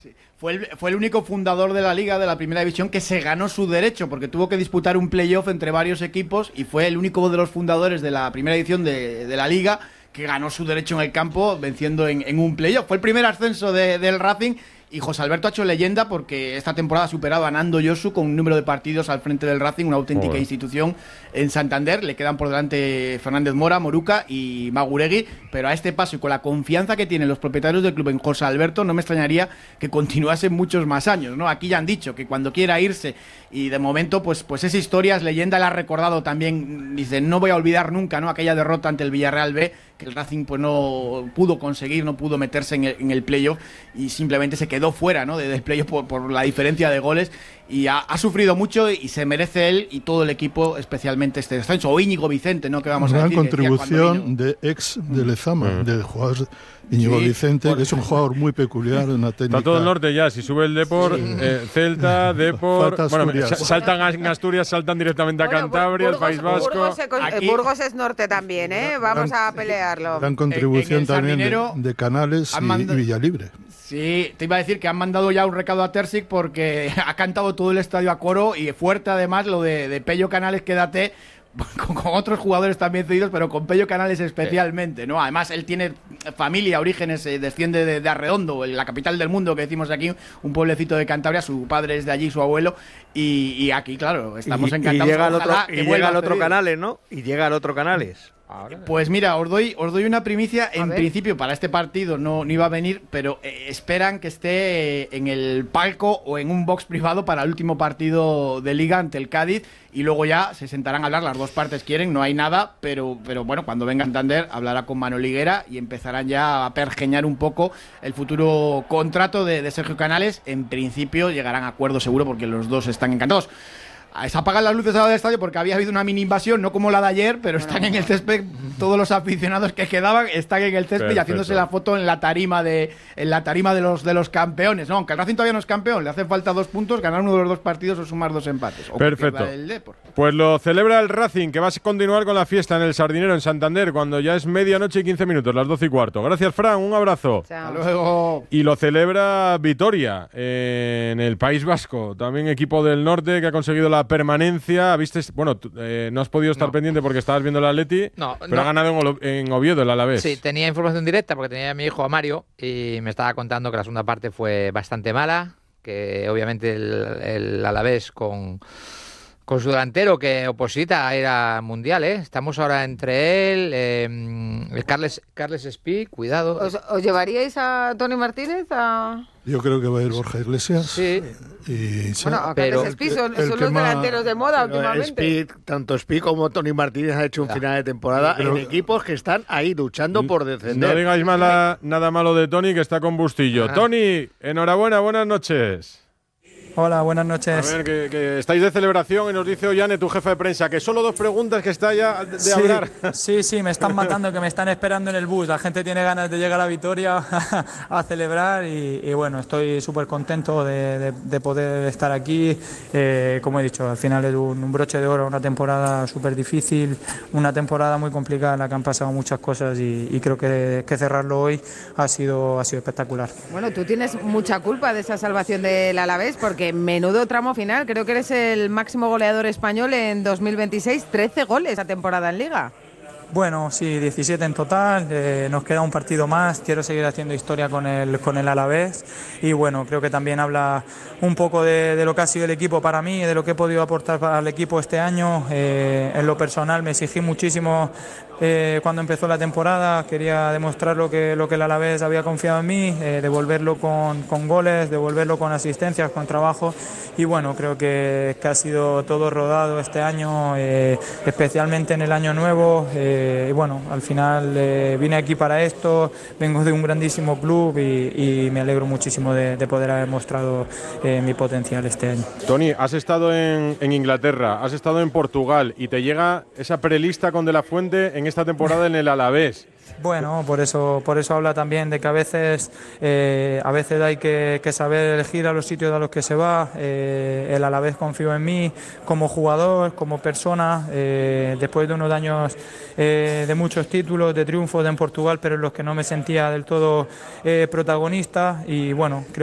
Sí. Fue el único fundador de la Liga, de la Primera División, que se ganó su derecho, porque tuvo que disputar un playoff entre varios equipos y fue el único de los fundadores de la Primera Edición de la Liga que ganó su derecho en el campo venciendo en un playoff. Fue el primer ascenso del Racing. Y José Alberto ha hecho leyenda porque esta temporada ha superado a Nando Yosu con un número de partidos al frente del Racing, una auténtica institución en Santander. Le quedan por delante Fernández Mora, Moruca y Maguregui, pero a este paso y con la confianza que tienen los propietarios del club en José Alberto, no me extrañaría que continuase muchos más años, ¿no? Aquí ya han dicho que cuando quiera irse, y de momento pues esa historia es leyenda, la ha recordado también, dice, no voy a olvidar nunca, ¿no?, aquella derrota ante el Villarreal B, que el Racing pues no pudo conseguir, no pudo meterse en el playoff y simplemente se quedó fuera, ¿no?, del playoff por la diferencia de goles, y ha sufrido mucho y se merece él y todo el equipo, especialmente este descenso. O Íñigo Vicente, ¿no?, que vamos a decir. Gran contribución de ex de Lezama, del jugador Íñigo Vicente, que es un jugador muy peculiar, una técnica. Está todo el norte ya, si sube el Depor, Celta, Depor, bueno, saltan en Asturias, saltan directamente a Cantabria, Burgos, el País Vasco. Burgos es norte también, ¿eh? Vamos a pelearlo. Gran contribución también de Canales y Villalibre. Sí, te iba a decir que han mandado ya un recado a Terzic porque ha cantado todo el estadio a coro, y fuerte además lo de Pello Canales, quédate, con otros jugadores también cedidos, pero con Pello Canales especialmente, ¿no? Además, él tiene familia, orígenes, desciende de Arredondo, la capital del mundo, que decimos aquí, un pueblecito de Cantabria, su padre es de allí, su abuelo, y aquí, claro, estamos encantados. Y llega el otro Canales, ¿no? Y llega el otro Canales. Pues mira, os doy una primicia. En principio para este partido no iba a venir, pero esperan que esté en el palco o en un box privado para el último partido de Liga ante el Cádiz, y luego ya se sentarán a hablar, las dos partes quieren, no hay nada, pero bueno, cuando venga Santander hablará con Manuel Higuera y empezarán ya a pergeñar un poco el futuro contrato de Sergio Canales. En principio llegarán a acuerdo seguro porque los dos están encantados. Se apagan las luces del estadio porque había habido una mini invasión, no como la de ayer, pero están en el césped, todos los aficionados que quedaban están en el césped y haciéndose la foto en la tarima de los campeones, ¿no? Aunque el Racing todavía no es campeón, le hacen falta 2 puntos, ganar uno de los 2 partidos o sumar 2 empates. Perfecto. Pues lo celebra el Racing, que va a continuar con la fiesta en el Sardinero en Santander cuando ya es medianoche y 15 minutos, las 12:15. Gracias, Fran, un abrazo. Chao. Hasta luego. Y lo celebra Vitoria en el País Vasco, también equipo del norte que ha conseguido la permanencia. ¿Viste? Bueno, no has podido estar pendiente porque estabas viendo el Atleti, pero ha ganado en Oviedo el Alavés. Sí, tenía información directa porque tenía a mi hijo, a Mario, y me estaba contando que la segunda parte fue bastante mala, que obviamente el Alavés con su delantero que oposita era mundial, ¿eh? Estamos ahora entre él, el Carles Espí, cuidado. ¿Os llevaríais a Toni Martínez a...? Yo creo que va a ir Borja Iglesias. Sí. Bueno, Carles Espí son los delanteros de moda últimamente. Tanto Espí como Toni Martínez han hecho un final de temporada en equipos que están ahí luchando por descender. No digáis nada malo de Toni, que está con Bustillo. Toni, enhorabuena, buenas noches. Hola, buenas noches. A ver, que estáis de celebración y nos dice Ollane, tu jefe de prensa, que solo 2 preguntas que está ya de hablar. Sí, me están matando, que me están esperando en el bus. La gente tiene ganas de llegar a Vitoria a celebrar y bueno, estoy súper contento de poder estar aquí. Como he dicho, al final es un broche de oro, una temporada súper difícil, una temporada muy complicada en la que han pasado muchas cosas y creo que cerrarlo hoy ha sido espectacular. Bueno, tú tienes mucha culpa de esa salvación del Alavés porque menudo tramo final, creo que eres el máximo goleador español en 2026, 13 goles esa temporada en Liga. Bueno, sí, 17 en total, nos queda un partido más, quiero seguir haciendo historia con el Alavés y bueno, creo que también habla un poco de lo que ha sido el equipo para mí, de lo que he podido aportar al equipo este año. En lo personal me exigí muchísimo cuando empezó la temporada, quería demostrar lo que el Alavés había confiado en mí, devolverlo con goles, devolverlo con asistencias, con trabajo y bueno, creo que ha sido todo rodado este año, especialmente en el año nuevo. Y bueno, al final vine aquí para esto, vengo de un grandísimo club y me alegro muchísimo de poder haber mostrado mi potencial este año. Toni, has estado en Inglaterra, has estado en Portugal y te llega esa prelista con De la Fuente en esta temporada en el Alavés. Bueno, por eso habla también de que a veces hay que saber elegir a los sitios a los que se va. El Alavés confió en mí como jugador, como persona, después de unos años de muchos títulos, de triunfos en Portugal, pero en los que no me sentía del todo protagonista y bueno, creo